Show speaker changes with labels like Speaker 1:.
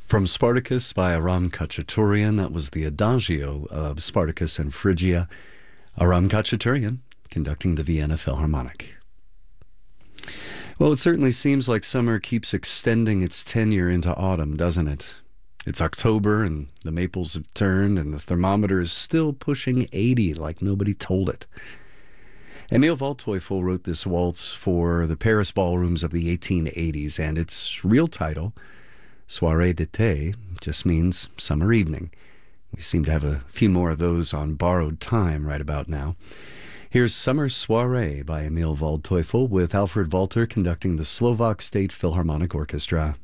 Speaker 1: From Spartacus by Aram Khachaturian, that was the Adagio of Spartacus and Phrygia. Aram Khachaturian conducting the Vienna Philharmonic. Well, it certainly seems like summer keeps extending its tenure into autumn, doesn't it? It's October and the maples have turned and the thermometer is still pushing 80 like nobody told it. Emil Waldteufel wrote this waltz for the Paris ballrooms of the 1880s, and its real title, Soirée d'été, just means summer evening. We seem to have a few more of those on borrowed time right about now. Here's Summer Soirée by Emil Waldteufel with Alfred Walter conducting the Slovak State Philharmonic Orchestra.